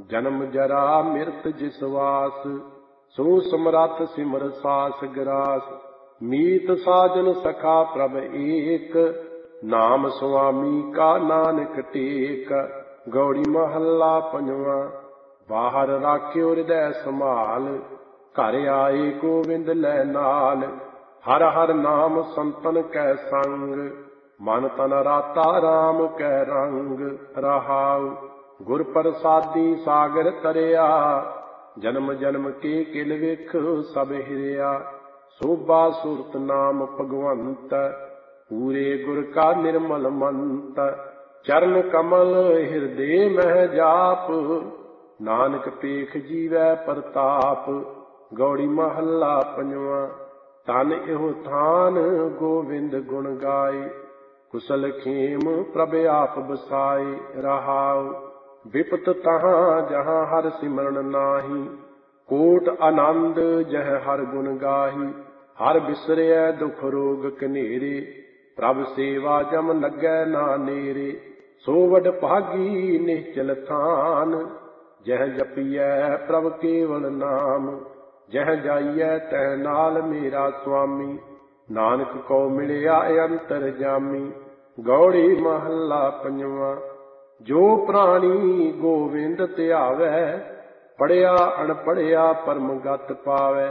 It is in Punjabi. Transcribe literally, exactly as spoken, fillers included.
ਜਨਮ ਜਰਾ ਮਿਰਤ ਜਿਸ ਵਾਸ, ਸੋ ਸਮਰੱਥ ਸਿਮਰ ਸਾਸ ਗਰਾਸ। ਮੀਤ ਸਾਜਨ ਸਖਾ ਪ੍ਰਭ ਏਕ, ਨਾਮ ਸੁਆਮੀ ਕਾ ਨਾਨਕ ਟੇਕ। ਗੌੜੀ ਮਹੱਲਾ ਪੰਜਵਾਂ। ਬਾਹਰ ਰਾਖਿਓ ਹਿਰਦੈ ਸੰਭਾਲ, ਘਰ ਆਏ ਗੋਵਿੰਦ ਲੈ ਨਾਲ। ਹਰ ਹਰ ਨਾਮ ਸੰਤਨ ਕੈ ਸੰਗ, ਮਨ ਤਨ ਰਾਤਾ ਰਾਮ ਕੈ ਰੰਗ। ਰਹਾਉ ਗੁਰ ਪ੍ਰਸਾਦੀ ਸਾਗਰ ਤਰਿਆ, ਜਨਮ ਜਨਮ ਕੇ ਕਿਲ ਵੇਖ ਸਭ ਹਿਰਿਆ। ਸੋਭਾ ਸੁਰਤ ਨਾਮ ਭਗਵੰਤ, ਪੂਰੇ ਗੁਰ ਕਾ ਨਿਰਮਲ ਮੰਤ। ਚਰਨ ਕਮਲ ਹਿਰਦੇ ਮਹਿ ਜਾਪ, ਨਾਨਕ ਪੇਖ ਜੀਵੈ ਪ੍ਰਤਾਪ। ਗੌੜੀ ਮਹੱਲਾ ਪੰਜਵਾਂ। ਤਨ ਇਹੋ ਥਾਨ ਗੋਵਿੰਦ ਗੁਣ ਗਾਏ, ਕੁਸਲ ਖੇਮ ਪ੍ਰਭ ਆਪ ਬਸਾਏ। ਰਹਾਉ ਬਿਪਤ ਤਹਾਂ ਜਹਾਂ ਹਰ ਸਿਮਰਨ ਨਾਹੀ, ਕੋਟ ਆਨੰਦ ਜਹ ਹਰ ਗੁਣ ਗਾਹੀ। ਹਰ ਬਿਸਰਿਐ ਦੁਖ ਰੋਗ ਕਨੇਰੇ, ਪ੍ਰਭ ਸੇਵਾ ਜਮ ਲੱਗੈ ਨਾ ਨੇਰੇ। ਸੋ ਵਡ ਭਾਗੀ ਨਿਹਚਲ ਥਾਨ, ਜਹ ਜਪੀਐ ਪ੍ਰਭ ਕੇਵਲ ਨਾਮ। ਜਹ ਜਾਈਐ ਤਹ ਨਾਲ ਮੇਰਾ ਸੁਆਮੀ, ਨਾਨਕ ਕਉ ਮਿਲਿਆ ਅੰਤਰਜਾਮੀ। ਗੌੜੀ ਮਹੱਲਾ ਪੰਜਵਾਂ। ਜੋ ਪ੍ਰਾਣੀ ਗੋਵਿੰਦ ਧਿਆਵੈ, ਪੜ੍ਹਿਆ ਅਣਪੜ੍ਹਿਆ ਪਰਮ ਗਤਿ ਪਾਵੈ।